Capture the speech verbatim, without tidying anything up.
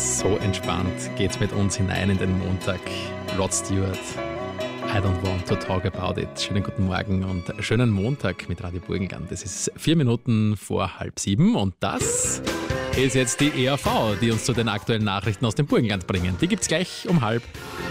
So entspannt geht's mit uns hinein in den Montag. Rod Stewart, I don't want to talk about it. Schönen guten Morgen und schönen Montag mit Radio Burgenland. Es ist vier Minuten vor halb sieben und das ist jetzt die E R V, die uns zu den aktuellen Nachrichten aus dem Burgenland bringen. Die gibt's gleich um halb.